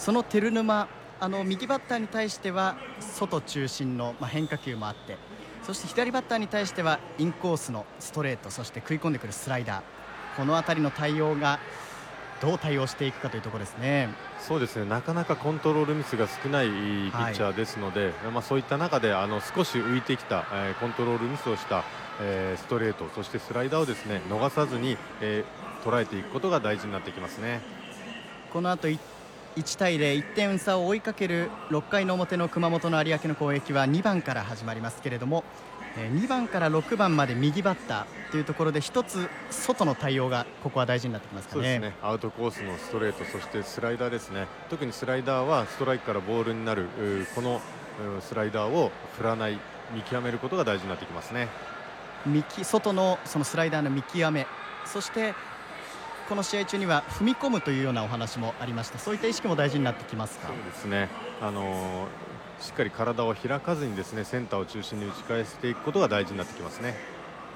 その照沼、右バッターに対しては外中心の、変化球もあって、そして左バッターに対してはインコースのストレート、そして食い込んでくるスライダー、この辺りの対応がどう対応していくかというところですね。 そうですね、なかなかコントロールミスが少ないピッチャーですので、そういった中で少し浮いてきた、コントロールミスをした、ストレート、そしてスライダーをですね逃さずに、捉えていくことが大事になってきますね。 この後1対0、1点差を追いかける6回の表の熊本の有明の攻撃は2番から始まりますけれども、2番から6番まで右バッターというところで一つ外の対応がここは大事になってきますかね。 そうですね、アウトコースのストレート、そしてスライダーですね。特にスライダーはストライクからボールになるこのスライダーを振らない、見極めることが大事になってきますね。 外のそのスライダーの見極め、そしてこの試合中には踏み込むというようなお話もありました。そういった意識も大事になってきますか。 そうですね、しっかり体を開かずにですねセンターを中心に打ち返していくことが大事になってきますね。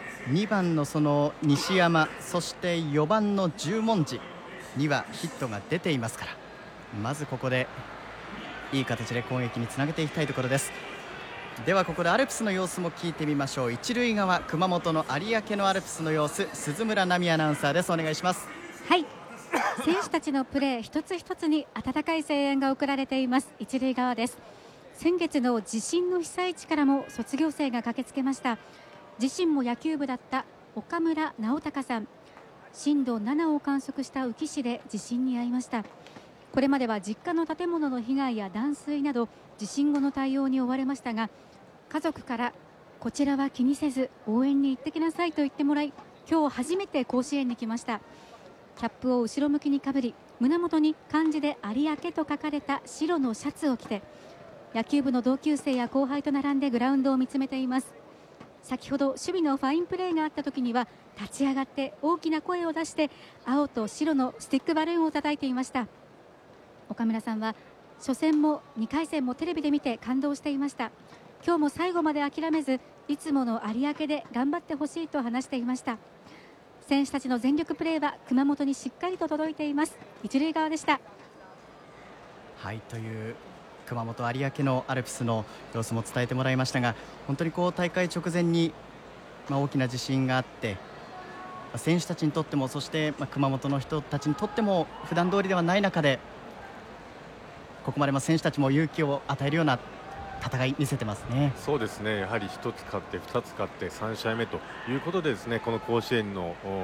2番のその西山、そして4番の十文字にはヒットが出ていますから、まずここでいい形で攻撃につなげていきたいところです。ではここでアルプスの様子も聞いてみましょう。一塁側熊本の有明のアルプスの様子、鈴村奈美アナウンサーです。お願いします。 はい、選手たちのプレー一つ一つに温かい声援が送られています。一塁側です。先月の地震の被災地からも卒業生が駆けつけました。自身も野球部だった岡村直隆さん、震度7を観測した宇城市で地震に遭いました。これまでは実家の建物の被害や断水など地震後の対応に追われましたが、家族からこちらは気にせず応援に行ってきなさいと言ってもらい、今日初めて甲子園に来ました。キャップを後ろ向きにかぶり、胸元に漢字で有明と書かれた白のシャツを着て、野球部の同級生や後輩と並んでグラウンドを見つめています。先ほど守備のファインプレーがあった時には立ち上がって大きな声を出して青と白のスティックバルーンを叩いていました。岡村さんは初戦も2回戦もテレビで見て感動していました。今日も最後まで諦めずいつもの有明で頑張ってほしいと話していました。選手たちの全力プレーは熊本にしっかりと届いています。一塁側でした。 はい、という熊本有明のアルプスの様子も伝えてもらいましたが、本当にこう大会直前に、大きな地震があって、選手たちにとっても、そして、熊本の人たちにとっても普段通りではない中で、ここまで選手たちも勇気を与えるような戦い見せてますね。 そうですね、やはり1つ勝って2つ勝って3試合目ということでですね、この甲子園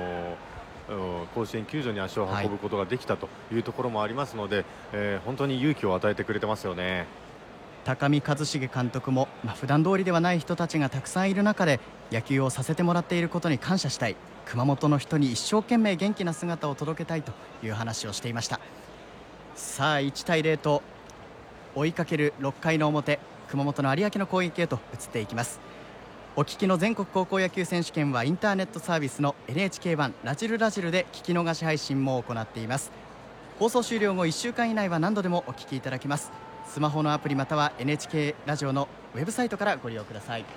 球場に足を運ぶことができたというところもありますので、本当に勇気を与えてくれてますよね。 高見一茂監督も、普段通りではない人たちがたくさんいる中で野球をさせてもらっていることに感謝したい、熊本の人に一生懸命元気な姿を届けたいという話をしていました。さあ1対0と追いかける6回の表、熊本の有明の攻撃へと移っていきます。お聞きの全国高校野球選手権はインターネットサービスの NHK1 ラジルラジルで聞き逃し配信も行っています。放送終了後1週間以内は何度でもお聞きいただけます。スマホのアプリまたは NHK ラジオのウェブサイトからご利用ください。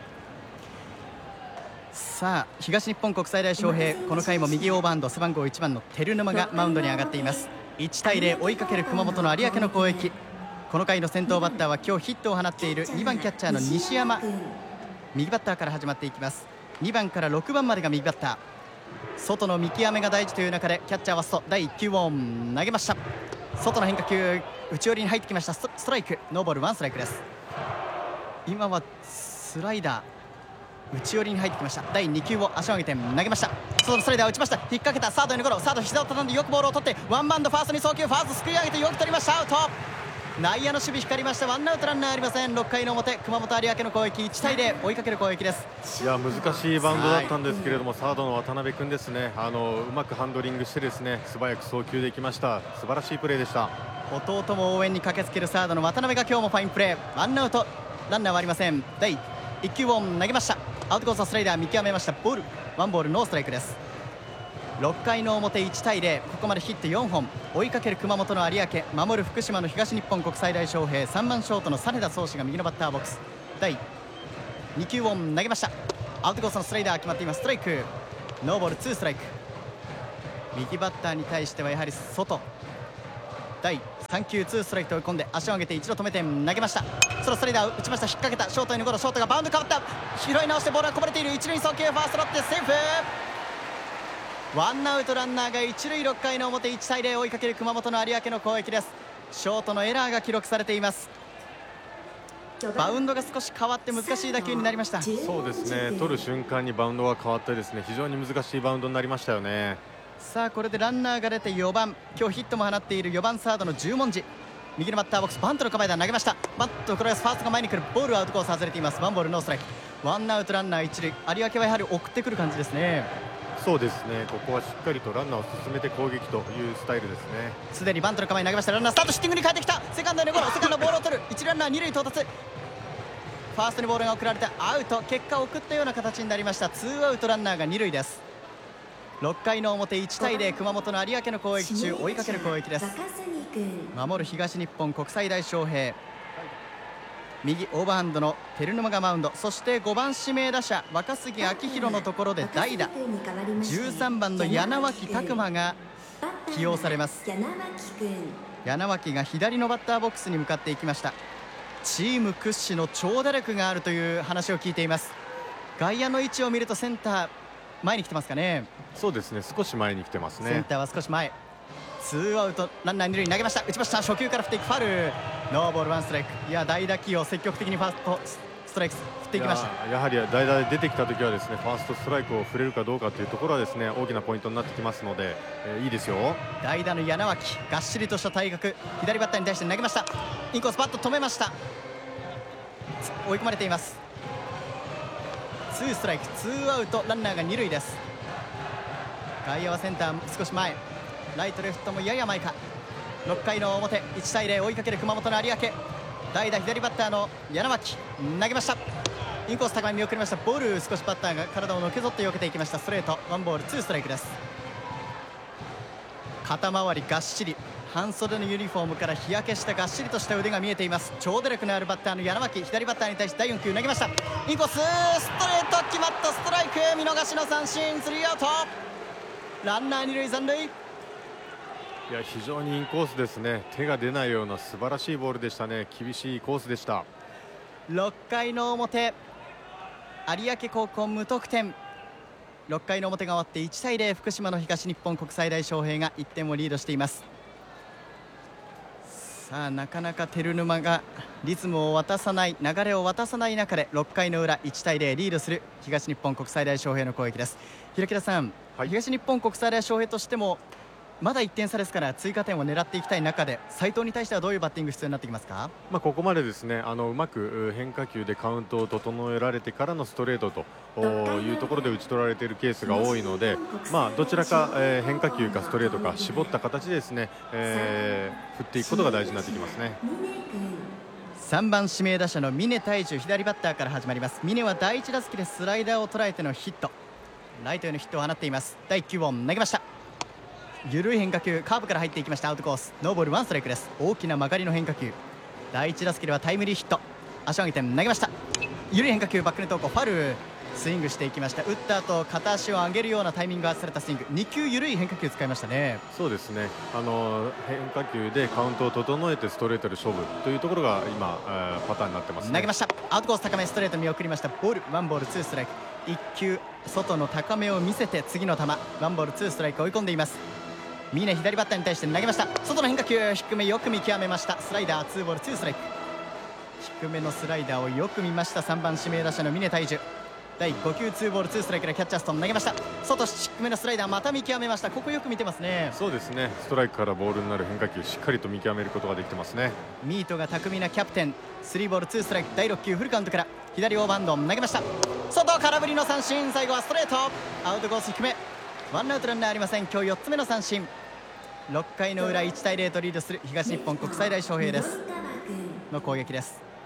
さあ東日本国際大翔平、この回も右オーバーハンド背番号1番の照沼がマウンドに上がっています。1対0追いかける熊本の有明の攻撃、この回の先頭バッターは今日ヒットを放っている2番キャッチャーの西山、右バッターから始まっていきます。2番から6番までが右バッター、外の見極めが大事という中でキャッチャーは外、第1球を投げました。外の変化球内寄りに入ってきました。ストライク、ノーボールワンストライクです。今はスライダー内寄りに入ってきました。第2球を足を上げて投げました。外のスライダーを打ちました。引っ掛けたサードへのゴロ、サード膝を畳んでよくボールを取ってワンバウンドファーストに送球、ファーストすくい上げてよく取りました。アウト、内野の守備光りました。ワンアウトランナーありません。6回の表熊本有明の攻撃、1対0追いかける攻撃です。 いや難しいバウンドだったんですけれども、サードの渡辺君ですね、うまくハンドリングしてですね素早く送球できました。素晴らしいプレーでした。 弟も応援に駆けつけるサードの渡辺が今日もファインプレー。ワンアウトランナーはありません。第1球を投げました。アウトコースのスライダー見極めました。ボールワンボールノーストライクです。6回の表1対0、ここまでヒット4本追いかける熊本の有明、守る福島の東日本国際大翔平、3番ショートの実田宗志が右のバッターボックス。第2球を投げました。アウトコースのスライダー決まっています。ストライク、ノーボールツーストライク。右バッターに対してはやはり外第3球2ストライクと追い込んで足を上げて一度止めて投げました。そのスライダーを打ちました。引っ掛けたショートへのゴロ、ショートがバウンド変わった、拾い直してボールがこぼれている。一塁送球ファーストロッテセーフ。ワンアウトランナーが一塁。6回の表1対0追いかける熊本の有明の攻撃です。ショートのエラーが記録されています。バウンドが少し変わって難しい打球になりました。 そうですね、取る瞬間にバウンドが変わってですね、非常に難しいバウンドになりましたよね。 さあこれでランナーが出て4番、今日ヒットも放っている4番サードの十文字、右のバッターボックスバントの構えで投げました。バット転がす、ファーストが前に来る、ボールはアウトコース外れています。ワンボールノーストライク、ワンアウトランナー一塁。有明はやはり送ってくる感じですね。 そうですね、ここはしっかりとランナーを進めて攻撃というスタイルですね。 すでにバントの構え投げました。ランナースタート、シッティングに変えてきた。セカンドへのゴロ、セカンドボールを取る、一塁ランナー二塁到達、ファーストにボールが送られてアウト。結果を送ったような形になりました。ツーアウトランナーが二塁です。6回の表1対0、熊本の有明の攻撃中、追いかける攻撃です。守る東日本国際大翔平、右オーバーハンドの照沼がマウンド、そして5番指名打者若杉明宏のところで代打、13番の柳脇拓磨が起用されます。柳脇が左のバッターボックスに向かっていきました。チーム屈指の長打力があるという話を聞いています。外野の位置を見るとセンター前に来てますかね。 そうですね、少し前に来てますね。 センターは少し前。ツーアウトランナー二塁に投げました。打ちました。初球から振っていく、ファウル、ノーボールワンストライク。いや、代打起用積極的にファーストストライク振っていきました。 やはり代打で出てきた時はですね、ファーストストライクを振れるかどうかというところはですね、大きなポイントになってきますので、いいですよ。 代打の柳脇、がっしりとした体格、左バッターに対して投げました。インコースバット止めました。追い込まれています。ツーストライク、ツーアウトランナーが二塁です。外野はセンター少し前、ライトレフトもやや前か。6回の表1対0追いかける熊本の有明、代打左バッターの柳脇投げました。インコース高め見送りました。ボール、少しバッターが体をのけぞって避けていきました。ストレート、ワンボールツーストライクです。肩周りがっしり、半袖のユニフォームから日焼けしたがっしりとした腕が見えています。長打力のあるバッターの柳脇、左バッターに対して第4球投げました。インコースストレート決まった。ストライク、見逃しの三振、スリーアウト、ランナー二塁残塁。 いや、非常にインコースですね。手が出ないような素晴らしいボールでしたね。厳しいコースでした。 6回の表有明高校無得点。6回の表が終わって1対0、福島の東日本国際大翔平が1点をリードしています。さあ、なかなか照沼がリズムを渡さない、流れを渡さない中で6回の裏1対0リードする東日本国際大翔平の攻撃です。平木田さん、はい、東日本国際大翔平としてもまだ1点差ですから追加点を狙っていきたい中で、斉藤に対してはどういうバッティング必要になってきますか。 ここまでですね、うまく変化球でカウントを整えられてからのストレートというところで打ち取られているケースが多いので、どちらか、変化球かストレートか絞った形でですね、振っていくことが大事になってきますね。 3番指名打者の峰大樹、左バッターから始まります。峰は第1打席でスライダーを捉えてのヒット、ライトへのヒットを放っています。第1球を投げました。緩い変化球、カーブから入っていきました。アウトコース、ノーボールワンストライクです。大きな曲がりの変化球、第1打席ではタイムリーヒット、足を上げて投げました。緩い変化球、バックネット方向、ファウル、スイングしていきました。打った後片足を上げるようなタイミングが外されたスイング、2球緩い変化球使いましたね。 そうですね、変化球でカウントを整えてストレートで勝負というところが今、パターンになってますね。 投げました。アウトコース高め、ストレート見送りました。ボール、ワンボールツーストライク。1球外の高めを見せて次の球、ワンボールツーストライク追い込んでいます。峰左バッターに対して投げました。外の変化球低めよく見極めました。スライダー、ツーボールツーストライク。低めのスライダーをよく見ました。3番指名打者の峰大樹、第5球ツーボールツーストライクでキャッチャーストン投げました。外低めのスライダーまた見極めました。ここよく見てますね。 そうですね、ストライクからボールになる変化球しっかりと見極めることができてますね。 ミートが巧みなキャプテン、スリーボールツーストライク。第6球フルカウントから左オーバーハンド投げました。外空振りの三振、最後はストレート、アウトコース低め、ワンアウトランナーありません。今日4つ目の三振。6回の裏1対0とリードする東日本国際大翔平ですの攻撃です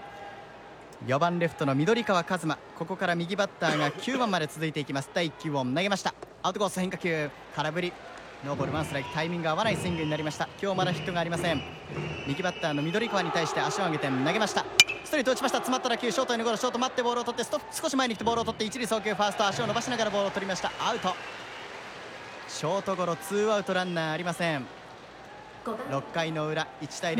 。4番レフトの緑川一馬、ここから右バッターが9番まで続いていきます。第1球を投げました。アウトコース変化球、空振り、ノーボールワンストライク。タイミング合わないスイングになりました。今日まだヒットがありません。右バッターの緑川に対して足を上げて投げました。ストレート打ちました。詰まった打球、ショートへのゴロ、ショート待ってボールを取って少し前に来てボールを取って一塁送球、ファースト足を伸ばしながらボールを取りました。アウト、ショートゴロ、ツーアウトランナーありません。 6回の裏1対0